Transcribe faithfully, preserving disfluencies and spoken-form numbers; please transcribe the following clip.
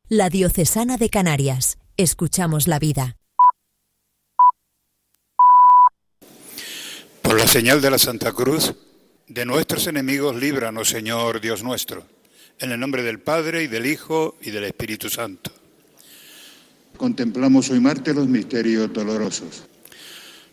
La Diocesana de Canarias. Escuchamos la vida. Por la señal de la Santa Cruz, de nuestros enemigos líbranos, Señor Dios nuestro. En el nombre del Padre, y del Hijo, y del Espíritu Santo. Contemplamos hoy martes los misterios dolorosos.